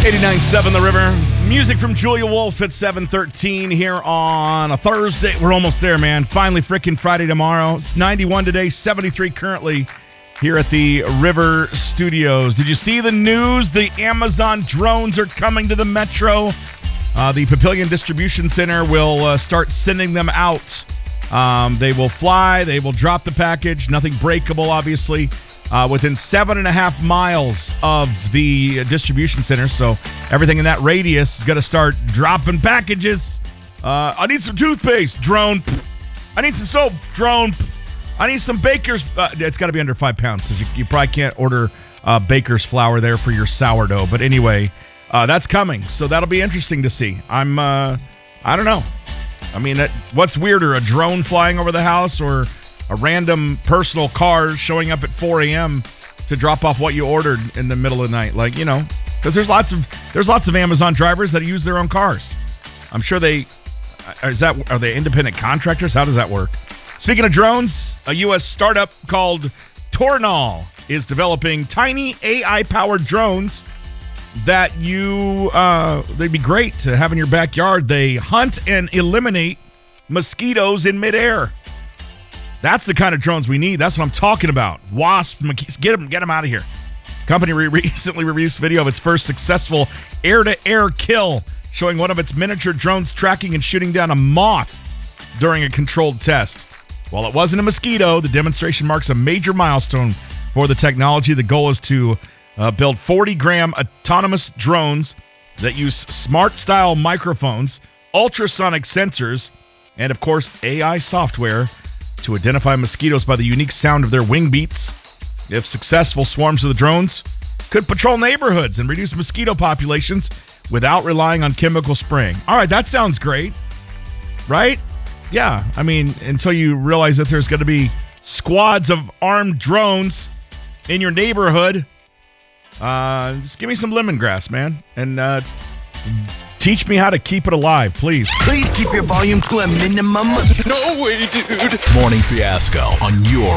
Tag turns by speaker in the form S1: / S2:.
S1: 89.7 The River. Music from Julia Wolf at 7:13 here on a Thursday. We're almost there, man. Finally frickin' Friday tomorrow. It's 91 today, 73 currently here at the River Studios. Did you see the news? The Amazon drones are coming to the metro. The Papillion Distribution Center will start sending them out. They will fly. They will drop the package. Nothing breakable, obviously. Within 7.5 miles of the distribution center. So everything in that radius is going to start dropping packages. I need some toothpaste, drone. I need some soap, drone. I need some baker's. It's got to be under 5 pounds, so you probably can't order baker's flour there for your sourdough. But anyway, that's coming. So that'll be interesting to see. I don't know. I mean, what's weirder, a drone flying over the house or a random personal car showing up at 4 a.m. to drop off what you ordered in the middle of the night? Like, you know, because there's lots of Amazon drivers that use their own cars. I'm sure are they independent contractors? How does that work? Speaking of drones, a U.S. startup called Tornall is developing tiny AI-powered drones that they'd be great to have in your backyard. They hunt and eliminate mosquitoes in midair. That's the kind of drones we need. That's what I'm talking about. Wasp, get them out of here. Company recently released video of its first successful air-to-air kill, showing one of its miniature drones tracking and shooting down a moth during a controlled test. While it wasn't a mosquito, the demonstration marks a major milestone for the technology. The goal is to build 40-gram autonomous drones that use smart-style microphones, ultrasonic sensors, and, of course, AI software to identify mosquitoes by the unique sound of their wing beats. If successful, swarms of the drones could patrol neighborhoods and reduce mosquito populations without relying on chemical spraying. All right, that sounds great, right? Yeah, I mean, until you realize that there's going to be squads of armed drones in your neighborhood. Just give me some lemongrass, man, and teach me how to keep it alive, please.
S2: Please keep your volume to a minimum.
S3: No way, dude.
S4: Morning Fiasco on your